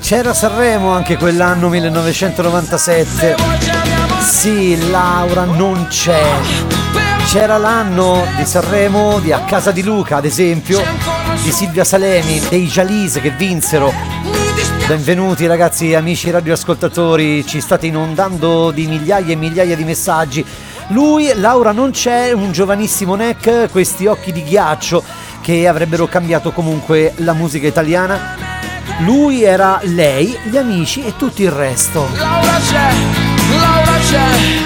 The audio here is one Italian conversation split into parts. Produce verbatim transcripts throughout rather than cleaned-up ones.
C'era Sanremo anche quell'anno millenovecentonovantasette. Sì, Laura non c'è. C'era l'anno di Sanremo di A Casa di Luca, ad esempio, di Silvia Salemi, dei Jalise che vinsero. Benvenuti ragazzi, amici radioascoltatori, ci state inondando di migliaia e migliaia di messaggi. Lui, Laura non c'è, un giovanissimo Nek, questi occhi di ghiaccio che avrebbero cambiato comunque la musica italiana. Lui era lei, gli amici e tutto il resto. Laura c'è, Laura c'è.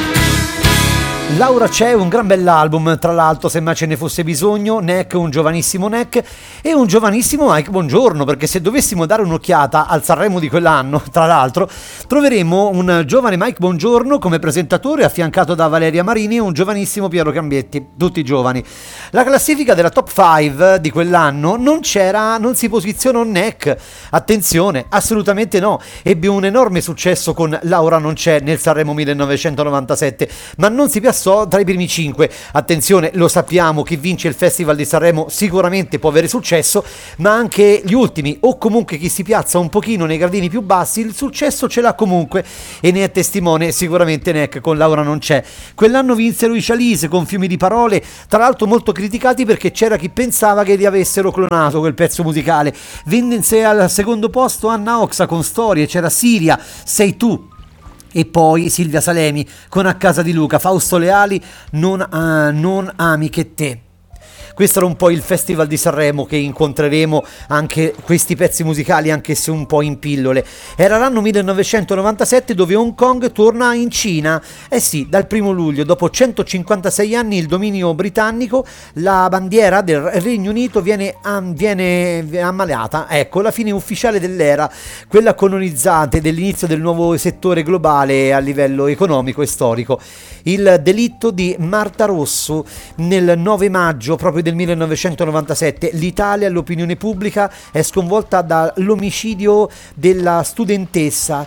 Laura c'è, un gran bell'album, tra l'altro, se mai ce ne fosse bisogno. Nek, un giovanissimo Nek e un giovanissimo Mike Bongiorno, perché se dovessimo dare un'occhiata al Sanremo di quell'anno, tra l'altro, troveremo un giovane Mike Bongiorno come presentatore affiancato da Valeria Marini e un giovanissimo Piero Cambietti, tutti giovani. La classifica della top cinque di quell'anno non c'era, non si posizionò Nek, attenzione, assolutamente no, ebbe un enorme successo con Laura non c'è nel Sanremo millenovecentonovantasette, ma non si piazzò tra i primi cinque. Attenzione, lo sappiamo, chi vince il Festival di Sanremo sicuramente può avere successo, ma anche gli ultimi o comunque chi si piazza un pochino nei gradini più bassi il successo ce l'ha comunque, e ne è testimone sicuramente Nek con Laura non c'è. Quell'anno vinsero i Jalise con Fiumi di parole, tra l'altro molto criticati perché c'era chi pensava che li avessero clonato quel pezzo musicale. Vinse al secondo posto Anna Oxa con Storie, c'era Siria, Sei tu, e poi Silvia Salemi con A Casa di Luca, Fausto Leali, non, uh, non ami che te. Questo era un po' il Festival di Sanremo, che incontreremo anche questi pezzi musicali, anche se un po' in pillole. Era l'anno millenovecentonovantasette, dove Hong Kong torna in Cina. Eh sì, dal primo luglio, dopo centocinquantasei anni il dominio britannico, la bandiera del Regno Unito viene, um, viene ammaliata. Ecco, la fine ufficiale dell'era, quella colonizzante, dell'inizio del nuovo settore globale a livello economico e storico. Il delitto di Marta Rosso nel nove maggio proprio del millenovecentonovantasette, l'Italia, l'opinione pubblica è sconvolta dall'omicidio della studentessa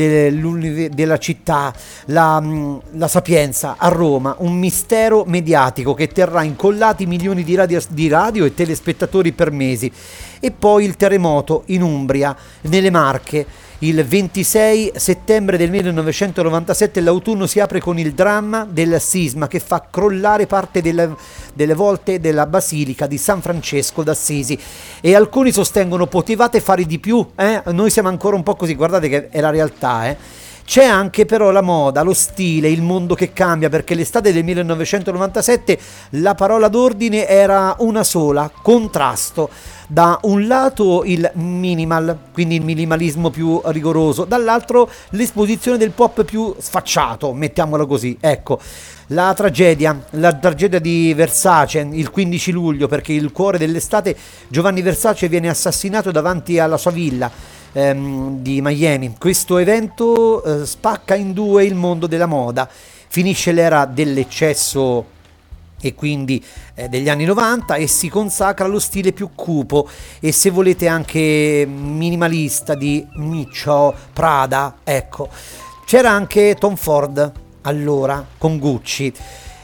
della città, la, la Sapienza a Roma, un mistero mediatico che terrà incollati milioni di radio, di radio e telespettatori per mesi. E poi il terremoto in Umbria, nelle Marche. Il ventisei settembre del millenovecentonovantasette l'autunno si apre con il dramma del sisma che fa crollare parte delle, delle volte della Basilica di San Francesco d'Assisi, e alcuni sostengono potevate fare di più, eh? Noi siamo ancora un po' così, guardate che è la realtà, eh? C'è anche però la moda, lo stile, il mondo che cambia, perché l'estate del millenovecentonovantasette la parola d'ordine era una sola: contrasto. Da un lato il minimal, quindi il minimalismo più rigoroso, dall'altro l'esposizione del pop più sfacciato, mettiamolo così, ecco. La tragedia, la tragedia di Versace il quindici luglio, perché il cuore dell'estate Giovanni Versace viene assassinato davanti alla sua villa ehm, di Miami. Questo evento eh, spacca in due il mondo della moda, finisce l'era dell'eccesso e quindi eh, degli anni novanta, e si consacra allo stile più cupo e, se volete, anche minimalista di Micio, Prada, ecco. C'era anche Tom Ford allora con Gucci,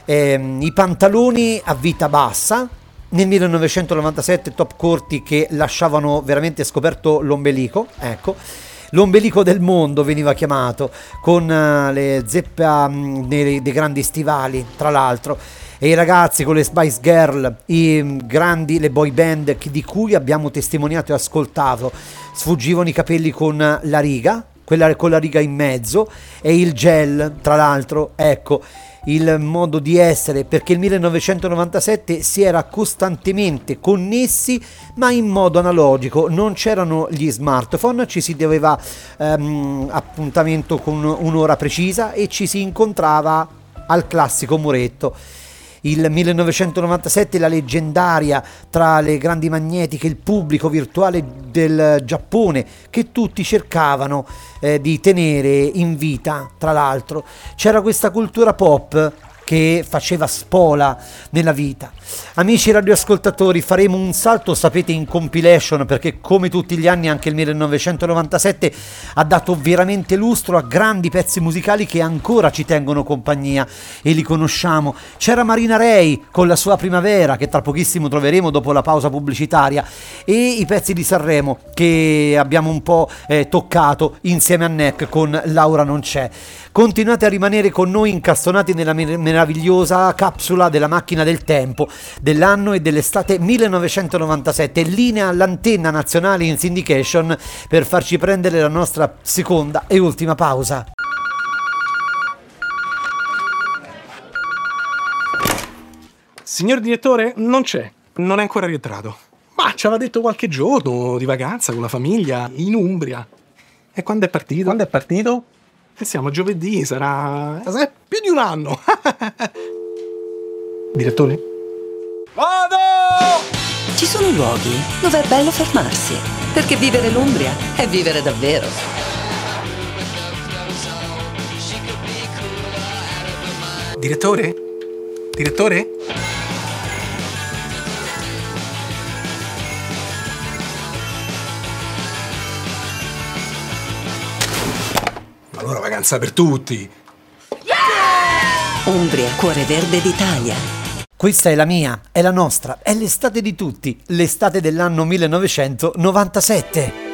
eh, i pantaloni a vita bassa nel millenovecentonovantasette, top corti che lasciavano veramente scoperto l'ombelico, ecco. L'ombelico del mondo veniva chiamato, con uh, le zeppe um, dei, dei grandi stivali, tra l'altro, e i ragazzi con le Spice Girl, i um, grandi, le boy band di cui abbiamo testimoniato e ascoltato, sfuggivano i capelli con la riga, quella con la riga in mezzo, e il gel, tra l'altro, ecco, il modo di essere, perché il millenovecentonovantasette si era costantemente connessi ma in modo analogico, non c'erano gli smartphone, ci si doveva um, appuntamento con un'ora precisa e ci si incontrava al classico muretto. Il millenovecentonovantasette, la leggendaria, tra le grandi magnetiche, il pubblico virtuale del Giappone che tutti cercavano eh, di tenere in vita. Tra l'altro c'era questa cultura pop che faceva spola nella vita. Amici radioascoltatori, faremo un salto, sapete, in compilation, perché come tutti gli anni anche il millenovecentonovantasette ha dato veramente lustro a grandi pezzi musicali che ancora ci tengono compagnia e li conosciamo. C'era Marina Rey con la sua Primavera, che tra pochissimo troveremo dopo la pausa pubblicitaria, e i pezzi di Sanremo che abbiamo un po' eh, toccato insieme a Neck con Laura non c'è. Continuate a rimanere con noi incastonati nella mer- meravigliosa capsula della macchina del tempo dell'anno e dell'estate millenovecentonovantasette, linea all'antenna nazionale in syndication per farci prendere la nostra seconda e ultima pausa. Signor direttore, non c'è, non è ancora rientrato. Ma ci aveva detto qualche giorno di vacanza con la famiglia in Umbria. E quando è partito? Quando è partito? E siamo a giovedì, sarà... sarà più di un anno. Direttore? Vado! Ci sono luoghi dove è bello fermarsi, perché vivere l'Umbria è vivere davvero. Direttore? Direttore? Allora vacanza per tutti. Umbria, cuore verde d'Italia. Questa è la mia, è la nostra, è l'estate di tutti, l'estate dell'anno millenovecentonovantasette.